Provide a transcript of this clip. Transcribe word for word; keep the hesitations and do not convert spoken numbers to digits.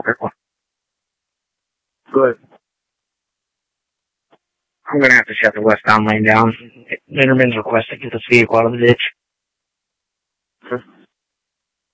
Good. I'm gonna have to shut the westbound lane down. Linderman's requested to get this vehicle out of the ditch.